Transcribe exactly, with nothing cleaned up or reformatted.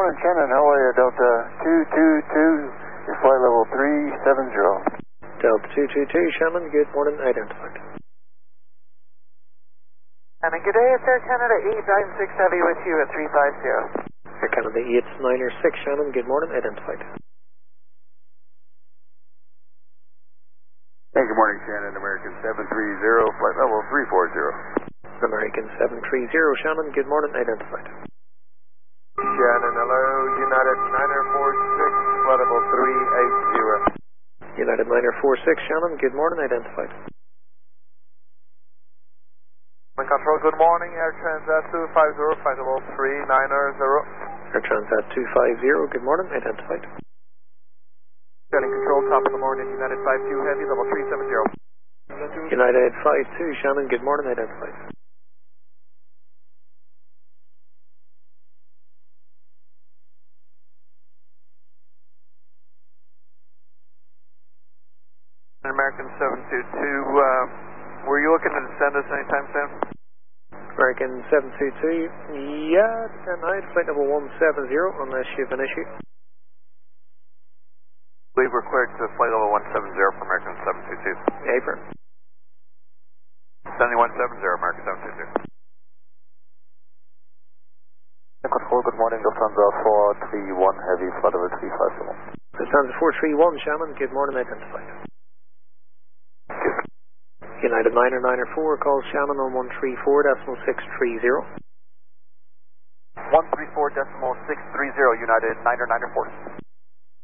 Morning, Shannon. How are you? Delta two two two, your flight level three seven zero. Delta two two two, Shannon. Good morning. Identified. And good day, it's Air Canada eight nine six Heavy with you at three five zero. Air Canada eight nine six, Shannon. Good morning. Identified. Hey, good morning, Shannon. American seven three zero, flight level three four zero. American seven three zero, Shannon. Good morning. Identified. Shannon, hello. United niner four six, flight level three eight zero. United niner four six, Shannon. Good morning. Identified. Control, good morning. Air Transat two five zero, flight level three nine zero. Air Transat two five zero, good morning. Identified. Getting control, top of the morning. United five two Heavy, level three seven zero. United five two, Shannon. Good morning. Identified. American seven two two, uh, were you looking to send us anytime soon? American seven two two, yeah, and I'd flight number one seven zero unless you have an issue. We were cleared to flight level one seven zero for American seven two two. Apron. Sunny one seven zero, American seven two two. Control, good morning. Lufthansa four three one Heavy, flight level three five zero. Lufthansa four three one, Shannon. Good morning. Identified. United niner niner four, calls Shannon on one three four decimal six three zero. one three four decimal six three zero, United niner niner four.